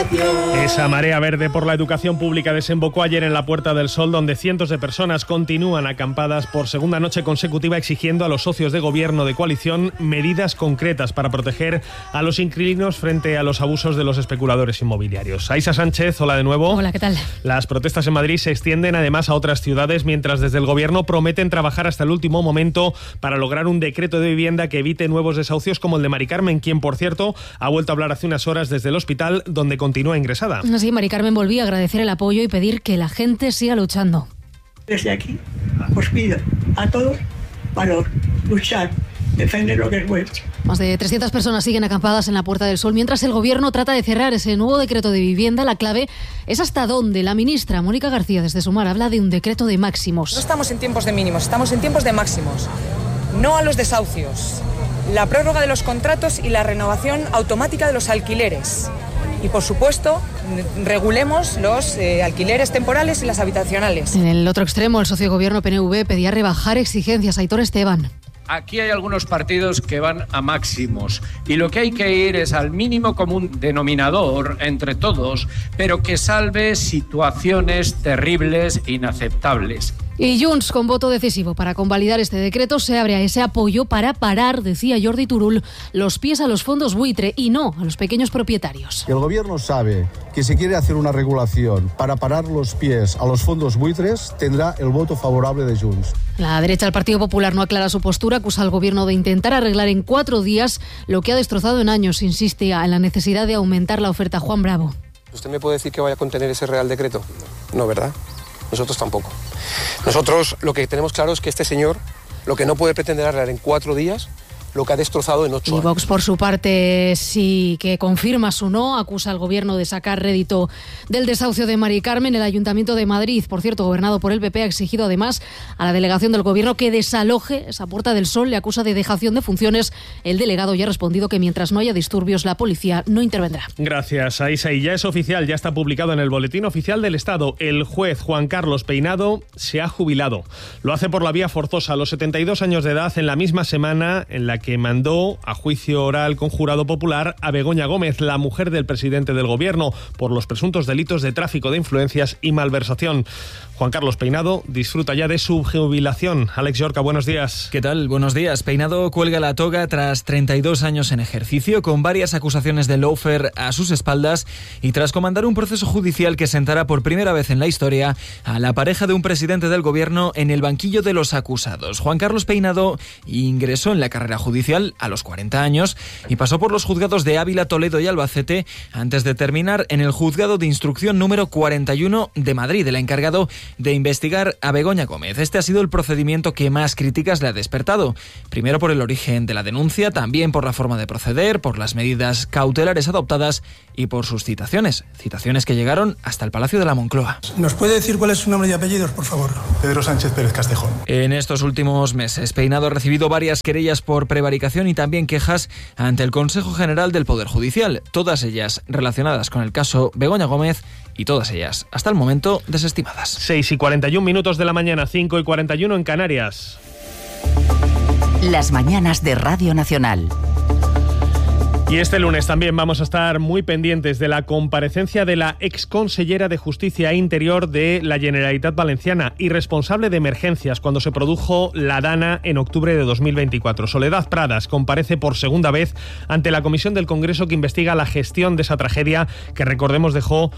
Esa marea verde por la educación pública desembocó ayer en la Puerta del Sol, donde cientos de personas continúan acampadas por segunda noche consecutiva exigiendo a los socios de gobierno de coalición medidas concretas para proteger a los inquilinos frente a los abusos de los especuladores inmobiliarios. Aisa Sánchez, hola de nuevo. Hola, ¿qué tal? Las protestas en Madrid se extienden además a otras ciudades, mientras desde el gobierno prometen trabajar hasta el último momento para lograr un decreto de vivienda que evite nuevos desahucios como el de Mari Carmen, quien, por cierto, ha vuelto a hablar hace unas horas desde el hospital, donde continúa ingresada. Sí, Mari Carmen volvía a agradecer el apoyo y pedir que la gente siga luchando. Desde aquí os pido a todos valor, luchar, defender lo que es vuestro. Más de 300 personas siguen acampadas en la Puerta del Sol, mientras el gobierno trata de cerrar ese nuevo decreto de vivienda. La clave es hasta dónde. La ministra Mónica García, desde Sumar, habla de un decreto de máximos. No estamos en tiempos de mínimos, estamos en tiempos de máximos. No a los desahucios, la prórroga de los contratos y la renovación automática de los alquileres. Y, por supuesto, regulemos los alquileres temporales y las habitacionales. En el otro extremo, el socio de gobierno PNV pedía rebajar exigencias. Aitor Esteban. Aquí hay algunos partidos que van a máximos y lo que hay que ir es al mínimo común denominador entre todos, pero que salve situaciones terribles e inaceptables. Y Junts, con voto decisivo para convalidar este decreto, se abre a ese apoyo para parar, decía Jordi Turull, los pies a los fondos buitre y no a los pequeños propietarios. El gobierno sabe que si quiere hacer una regulación para parar los pies a los fondos buitres, tendrá el voto favorable de Junts. La derecha del Partido Popular no aclara su postura, acusa al gobierno de intentar arreglar en 4 días lo que ha destrozado en años. Insiste en la necesidad de aumentar la oferta. Juan Bravo. ¿Usted me puede decir que vaya a contener ese Real Decreto? No, ¿verdad? Nosotros tampoco. Nosotros lo que tenemos claro es que este señor lo que no puede pretender arreglar en 4 días lo que ha destrozado en 8 años. Y Vox, por su parte, sí que confirma su no, acusa al gobierno de sacar rédito del desahucio de Mari Carmen. El Ayuntamiento de Madrid, por cierto, gobernado por el PP, ha exigido además a la delegación del gobierno que desaloje esa Puerta del Sol. Le acusa de dejación de funciones. El delegado ya ha respondido que mientras no haya disturbios, la policía no intervendrá. Gracias, Aisa. Y ya es oficial, ya está publicado en el Boletín Oficial del Estado. El juez Juan Carlos Peinado se ha jubilado. Lo hace por la vía forzosa a los 72 años de edad, en la misma semana en la que mandó a juicio oral con jurado popular a Begoña Gómez, la mujer del presidente del gobierno, por los presuntos delitos de tráfico de influencias y malversación. Juan Carlos Peinado disfruta ya de su jubilación. Alex Yorca, buenos días. ¿Qué tal? Buenos días. Peinado cuelga la toga tras 32 años en ejercicio, con varias acusaciones de lawfare a sus espaldas y tras comandar un proceso judicial que sentará por primera vez en la historia a la pareja de un presidente del gobierno en el banquillo de los acusados. Juan Carlos Peinado ingresó en la carrera judicial a los 40 años y pasó por los juzgados de Ávila, Toledo y Albacete antes de terminar en el juzgado de instrucción número 41 de Madrid, el encargado de investigar a Begoña Gómez. Este ha sido el procedimiento que más críticas le ha despertado. Primero por el origen de la denuncia, también por la forma de proceder, por las medidas cautelares adoptadas y por sus citaciones que llegaron hasta el Palacio de la Moncloa. ¿Nos puede decir cuál es su nombre y apellidos, por favor? Pedro Sánchez Pérez Castejón. En estos últimos meses, Peinado ha recibido varias querellas por prevaricación y también quejas ante el Consejo General del Poder Judicial, todas ellas relacionadas con el caso Begoña Gómez y todas ellas, hasta el momento, desestimadas. 6:41 de la mañana, 5:41 en Canarias. Las mañanas de Radio Nacional. Y este lunes también vamos a estar muy pendientes de la comparecencia de la exconsellera de Justicia e Interior de la Generalitat Valenciana y responsable de emergencias cuando se produjo la Dana en octubre de 2024. Soledad Pradas comparece por segunda vez ante la comisión del Congreso que investiga la gestión de esa tragedia que, recordemos, dejó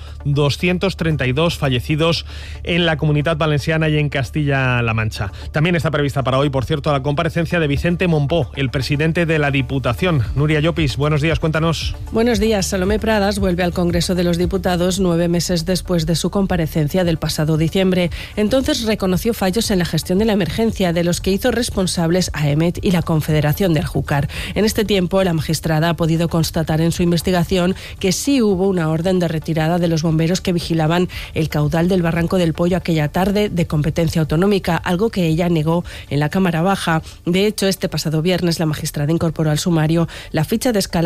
232 fallecidos en la Comunidad Valenciana y en Castilla-La Mancha. También está prevista para hoy, por cierto, la comparecencia de Vicente Mompó, el presidente de la Diputación. Nuria Llopis, buenos días, cuéntanos. Buenos días. Salomé Pradas vuelve al Congreso de los Diputados 9 meses después de su comparecencia del pasado diciembre. Entonces reconoció fallos en la gestión de la emergencia, de los que hizo responsables a EMET y la Confederación del Júcar. En este tiempo, la magistrada ha podido constatar en su investigación que sí hubo una orden de retirada de los bomberos que vigilaban el caudal del Barranco del Pollo aquella tarde de competencia autonómica, algo que ella negó en la Cámara Baja. De hecho, este pasado viernes la magistrada incorporó al sumario la ficha de escalada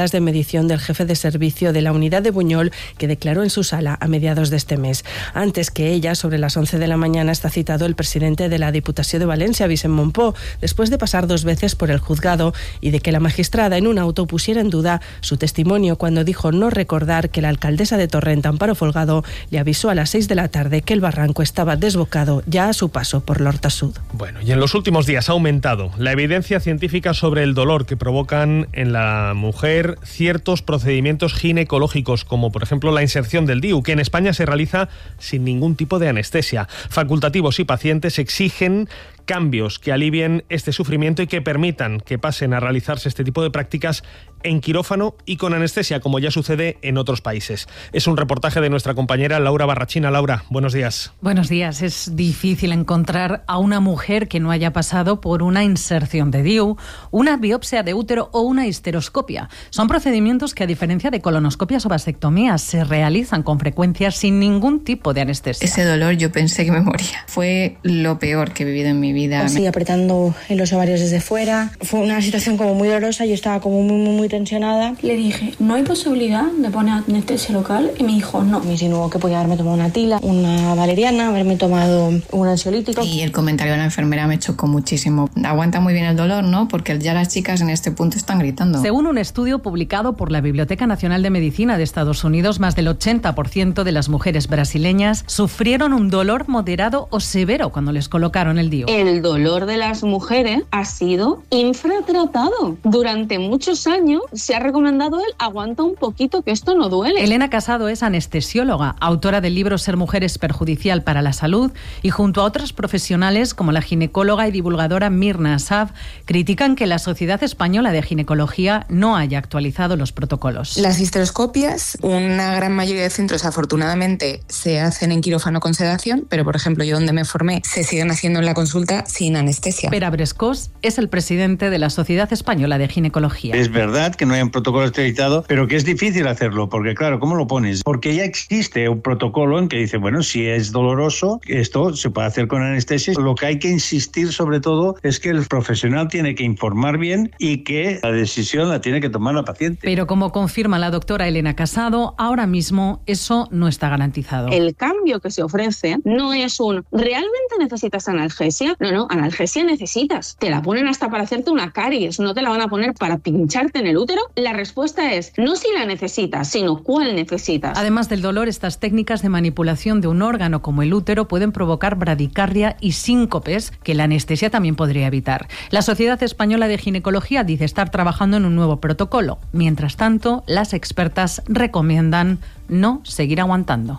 pruebas de medición del jefe de servicio de la unidad de Buñol, que declaró en su sala a mediados de este mes. Antes que ella, sobre las 11 de la mañana, está citado el presidente de la Diputació de Valencia, Vicent Montpó, después de pasar 2 veces por el juzgado y de que la magistrada en un auto pusiera en duda su testimonio cuando dijo no recordar que la alcaldesa de Torrent, Amparo Folgado, le avisó a las 6 de la tarde que el barranco estaba desbocado ya a su paso por l'Horta Sud. Bueno, y en los últimos días ha aumentado la evidencia científica sobre el dolor que provocan en la mujer ciertos procedimientos ginecológicos, como por ejemplo la inserción del DIU, que en España se realiza sin ningún tipo de anestesia. Facultativos y pacientes exigen cambios que alivien este sufrimiento y que permitan que pasen a realizarse este tipo de prácticas en quirófano y con anestesia, como ya sucede en otros países. Es un reportaje de nuestra compañera Laura Barrachina. Laura, buenos días. Buenos días. Es difícil encontrar a una mujer que no haya pasado por una inserción de DIU, una biopsia de útero o una histeroscopia. Son procedimientos que, a diferencia de colonoscopias o vasectomías, se realizan con frecuencia sin ningún tipo de anestesia. Ese dolor yo pensé que me moría. Fue lo peor que he vivido en mi vida. Así apretando en los ovarios desde fuera. Fue una situación como muy dolorosa, yo estaba como muy tensionada. Le dije, ¿no hay posibilidad de poner anestesia local? Y me dijo, no. Me insinuó que podía haberme tomado una tila, una valeriana, haberme tomado un ansiolítico. Y el comentario de la enfermera me chocó muchísimo. Aguanta muy bien el dolor, ¿no? Porque ya las chicas en este punto están gritando. Según un estudio publicado por la Biblioteca Nacional de Medicina de Estados Unidos, más del 80% de las mujeres brasileñas sufrieron un dolor moderado o severo cuando les colocaron el DIU. El dolor de las mujeres ha sido infratratado. Durante muchos años se ha recomendado el aguanta un poquito que esto no duele. Elena Casado es anestesióloga, autora del libro Ser mujer es perjudicial para la salud, y junto a otras profesionales como la ginecóloga y divulgadora Mirna Asaf, critican que la Sociedad Española de Ginecología no haya actualizado los protocolos. Las histeroscopias, una gran mayoría de centros afortunadamente se hacen en quirófano con sedación, pero por ejemplo yo donde me formé se siguen haciendo en la consulta sin anestesia. Pere Brescós es el presidente de la Sociedad Española de Ginecología. Es verdad que no hay un protocolo actualizado, pero que es difícil hacerlo, porque claro, ¿cómo lo pones? Porque ya existe un protocolo en que dice, bueno, si es doloroso, esto se puede hacer con anestesia. Lo que hay que insistir sobre todo es que el profesional tiene que informar bien y que la decisión la tiene que tomar la paciente. Pero como confirma la doctora Elena Casado, ahora mismo eso no está garantizado. El cambio que se ofrece no es un ¿realmente necesitas analgesia? No, analgesia necesitas. Te la ponen hasta para hacerte una caries, no te la van a poner para pincharte en el útero. La respuesta es no si la necesitas, sino cuál necesitas. Además del dolor, estas técnicas de manipulación de un órgano como el útero pueden provocar bradicardia y síncopes que la anestesia también podría evitar. La Sociedad Española de Ginecología dice estar trabajando en un nuevo protocolo. Mientras tanto, las expertas recomiendan no seguir aguantando.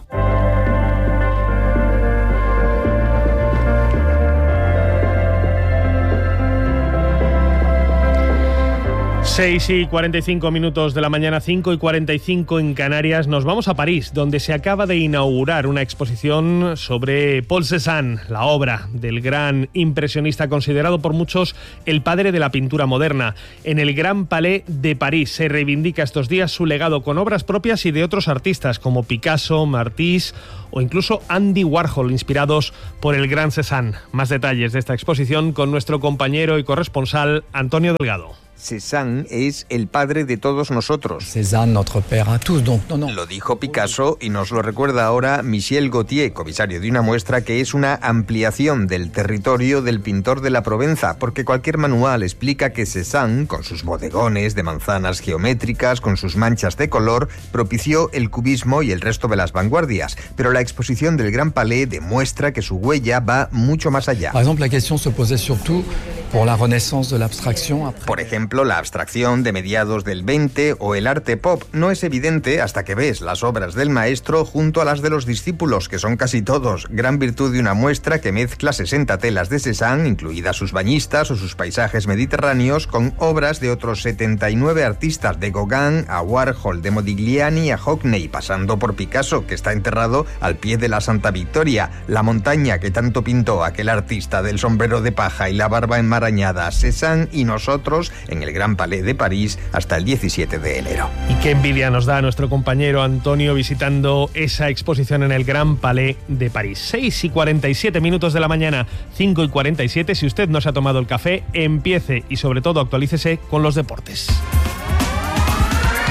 6:45 de la mañana, 5:45 en Canarias. Nos vamos a París, donde se acaba de inaugurar una exposición sobre Paul Cézanne, la obra del gran impresionista considerado por muchos el padre de la pintura moderna. En el Gran Palais de París se reivindica estos días su legado con obras propias y de otros artistas como Picasso, Matisse o incluso Andy Warhol, inspirados por el gran Cézanne. Más detalles de esta exposición con nuestro compañero y corresponsal Antonio Delgado. Cézanne es el padre de todos nosotros. Cézanne, notre père à tous, donc no. Lo dijo Picasso y nos lo recuerda ahora Michel Gauthier, comisario de una muestra que es una ampliación del territorio del pintor de la Provenza, porque cualquier manual explica que Cézanne, con sus bodegones de manzanas geométricas, con sus manchas de color, propició el cubismo y el resto de las vanguardias. Pero la exposición del Gran Palais demuestra que su huella va mucho más allá. Par exemple, la question se posait surtout pour la renaissance de l'abstraction. Por ejemplo, la abstracción de mediados del 20 o el arte pop no es evidente hasta que ves las obras del maestro junto a las de los discípulos, que son casi todos, gran virtud de una muestra que mezcla 60 telas de Cézanne, incluidas sus bañistas o sus paisajes mediterráneos, con obras de otros 79 artistas, de Gauguin a Warhol, de Modigliani a Hockney, pasando por Picasso, que está enterrado al pie de la Santa Victoria, la montaña que tanto pintó aquel artista del sombrero de paja y la barba enmarañada, Cézanne y nosotros, en el Gran Palais de París hasta el 17 de enero. Y qué envidia nos da a nuestro compañero Antonio visitando esa exposición en el Gran Palais de París. 6:47 de la mañana, 5:47. Si usted no se ha tomado el café, empiece y sobre todo actualícese con los deportes.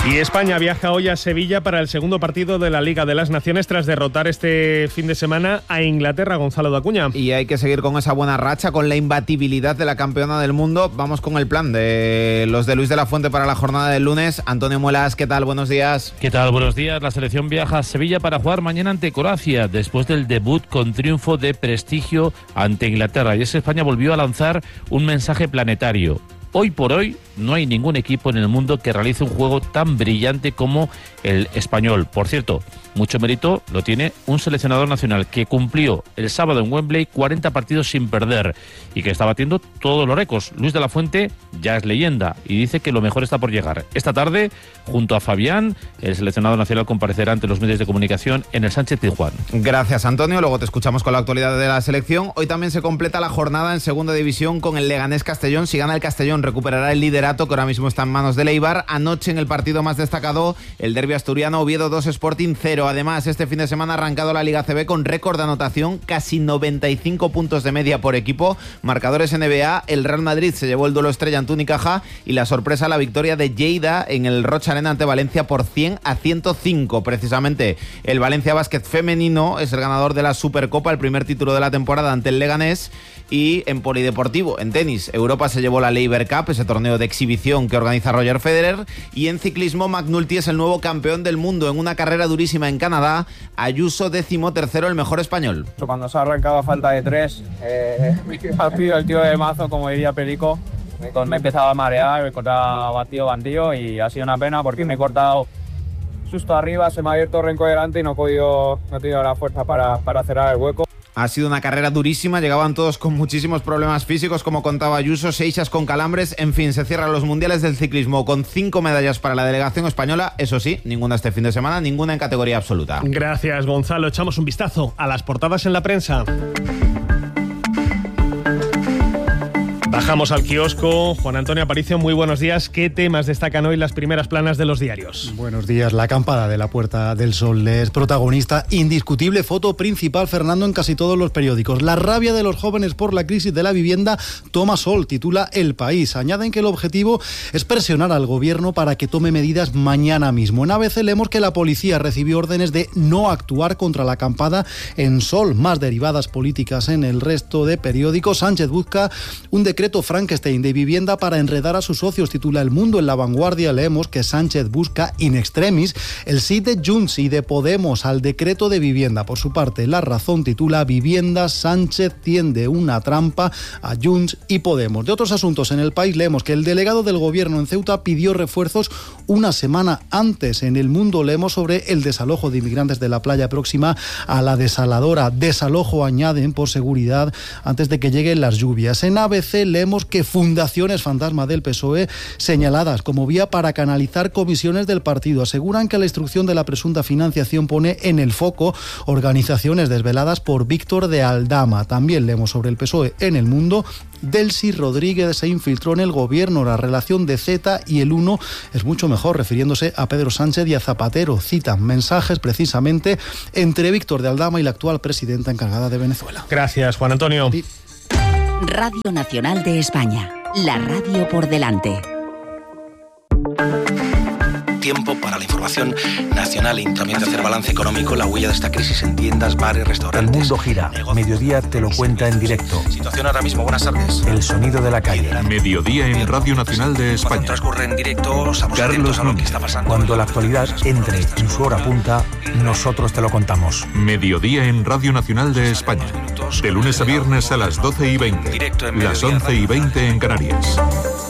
Y España viaja hoy a Sevilla para el segundo partido de la Liga de las Naciones tras derrotar este fin de semana a Inglaterra. Gonzalo de Acuña. Y hay que seguir con esa buena racha, con la imbatibilidad de la campeona del mundo. Vamos con el plan de los de Luis de la Fuente para la jornada del lunes. Antonio Muelas, ¿qué tal? Buenos días. ¿Qué tal? Buenos días. La selección viaja a Sevilla para jugar mañana ante Croacia, después del debut con triunfo de prestigio ante Inglaterra. Y es que España volvió a lanzar un mensaje planetario. Hoy por hoy no hay ningún equipo en el mundo que realice un juego tan brillante como el español. Por cierto, mucho mérito lo tiene un seleccionador nacional que cumplió el sábado en Wembley 40 partidos sin perder y que está batiendo todos los récords. Luis de la Fuente ya es leyenda y dice que lo mejor está por llegar. Esta tarde, junto a Fabián, el seleccionador nacional comparecerá ante los medios de comunicación en el Sánchez-Pizjuán. Gracias, Antonio. Luego te escuchamos con la actualidad de la selección. Hoy también se completa la jornada en segunda división con el Leganés-Castellón. Si gana el Castellón, recuperará el liderato que ahora mismo está en manos del Eibar. Anoche, en el partido más destacado, el derbi asturiano, Oviedo 2, Sporting 0. Además, este fin de semana ha arrancado la Liga CB con récord de anotación, casi 95 puntos de media por equipo. Marcadores NBA, el Real Madrid se llevó el duelo estrella ante Unicaja y la sorpresa, la victoria de Lleida en el Rocha Arena ante Valencia por 100-105. Precisamente, el Valencia Básquet femenino es el ganador de la Supercopa, el primer título de la temporada ante el Leganés. Y en polideportivo, en tenis, Europa se llevó la Laver Cup, ese torneo de exhibición que organiza Roger Federer. Y en ciclismo, McNulty es el nuevo campeón del mundo en una carrera durísima en Canadá. Ayuso 13º, el mejor español. Cuando se ha arrancado a falta de 3, ha sido el tío de mazo, como diría Perico. Me he empezado a marear, me he cortado batido bandillo y ha sido una pena porque me he cortado justo arriba, se me ha abierto renco delante y no he tenido la fuerza para cerrar el hueco. Ha sido una carrera durísima, llegaban todos con muchísimos problemas físicos, como contaba Ayuso, Seixas con calambres. En fin, se cierran los mundiales del ciclismo con 5 medallas para la delegación española. Eso sí, ninguna este fin de semana, ninguna en categoría absoluta. Gracias, Gonzalo. Echamos un vistazo a las portadas en la prensa. Bajamos al kiosco. Juan Antonio Aparicio, muy buenos días. ¿Qué temas destacan hoy las primeras planas de los diarios? Buenos días. La acampada de la Puerta del Sol es protagonista indiscutible, foto principal, Fernando, en casi todos los periódicos. La rabia de los jóvenes por la crisis de la vivienda toma sol, titula El País. Añaden que el objetivo es presionar al gobierno para que tome medidas mañana mismo. En ABC leemos que la policía recibió órdenes de no actuar contra la acampada en Sol. Más derivadas políticas en el resto de periódicos. Sánchez busca un decreto Frankenstein de vivienda para enredar a sus socios, titula El Mundo. En La Vanguardia leemos que Sánchez busca in extremis el sí de Junts y de Podemos al decreto de vivienda. Por su parte, La Razón titula Vivienda, Sánchez tiende una trampa a Junts y Podemos. De otros asuntos, en El País leemos que el delegado del gobierno en Ceuta pidió refuerzos una semana antes. En El Mundo leemos sobre el desalojo de inmigrantes de la playa próxima a la desaladora. Desalojo, añaden, por seguridad antes de que lleguen las lluvias. En ABC leemos que fundaciones fantasma del PSOE señaladas como vía para canalizar comisiones del partido. Aseguran que la instrucción de la presunta financiación pone en el foco organizaciones desveladas por Víctor de Aldama. También leemos sobre el PSOE en El Mundo. Delcy Rodríguez se infiltró en el gobierno. La relación de Z y el 1 es mucho mejor, refiriéndose a Pedro Sánchez y a Zapatero. Citan mensajes precisamente entre Víctor de Aldama y la actual presidenta encargada de Venezuela. Gracias, Juan Antonio. Sí. Radio Nacional de España, la radio por delante. Tiempo para la información nacional y también de hacer balance económico, la huella de esta crisis en tiendas, bares, restaurantes. El mundo gira. Mediodía te lo cuenta en directo. Situación ahora mismo, buenas tardes. El sonido de la calle. Mediodía en Radio Nacional de España. Cuando transcurre en directo, estamos atentos a lo que está pasando. Cuando la actualidad entre en su hora punta, nosotros te lo contamos. Mediodía en Radio Nacional de España. De lunes a viernes a las 12:20. Las 11:20 en Canarias.